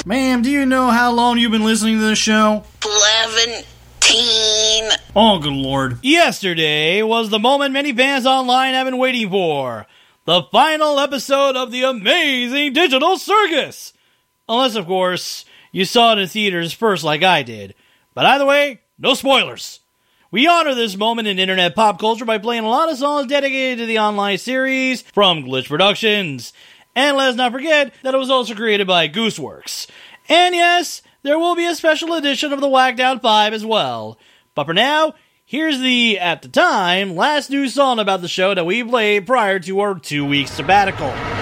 Ma'am, do you know how long you've been listening to this show? 11. Oh, good lord. Yesterday was the moment many fans online have been waiting for. The final episode of the amazing Digital Circus. Unless, of course, you saw it in theaters first like I did. But either way, no spoilers. We honor this moment in internet pop culture by playing a lot of songs dedicated to the online series from Glitch Productions. And let's not forget that it was also created by Gooseworks. And yes, there will be a special edition of the Whacked Out 5 as well. But for now, here's the, at the time, last new song about the show that we played prior to our 2-week sabbatical.